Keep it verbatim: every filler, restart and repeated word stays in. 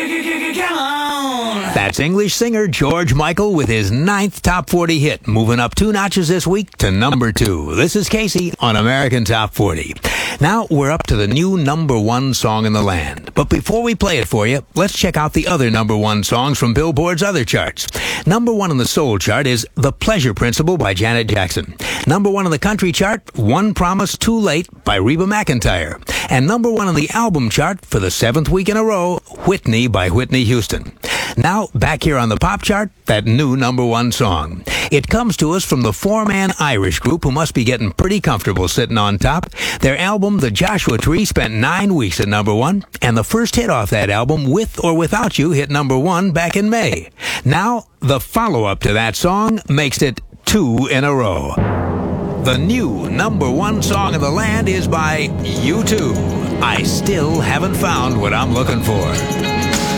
Come on! That's English singer George Michael with his ninth Top forty hit, moving up two notches this week to number two. This is Casey on American Top forty. Now we're up to the new number one song in the land. But before we play it for you, let's check out the other number one songs from Billboard's other charts. Number one on the soul chart is The Pleasure Principle by Janet Jackson. Number one on the country chart, One Promise Too Late by Reba McEntire. And number one on the album chart for the seventh week in a row, Whitney by Whitney Houston. Now, back here on the pop chart, that new number one song. It comes to us from the four-man Irish group who must be getting pretty comfortable sitting on top. Their album, The Joshua Tree, spent nine weeks at number one, and the first hit off that album, With or Without You, hit number one back in May. Now, the follow-up to that song makes it two in a row. The new number one song in the land is by U two. I Still Haven't Found What I'm Looking For.